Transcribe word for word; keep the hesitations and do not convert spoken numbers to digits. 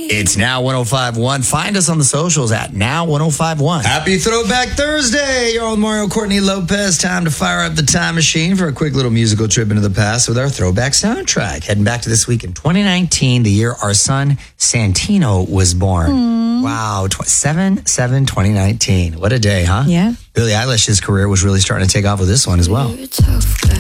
It's Now one oh five point one. Find us on the socials at Now one oh five point one. Happy Throwback Thursday. You're on Mario Courtney Lopez. Time to fire up the time machine for a quick little musical trip into the past with our throwback soundtrack. Heading back to this week in twenty nineteen, the year our son Santino was born. Aww. Wow. seven seven twenty nineteen. What a day, huh? Yeah. Billie Eilish's career was really starting to take off with this one as well.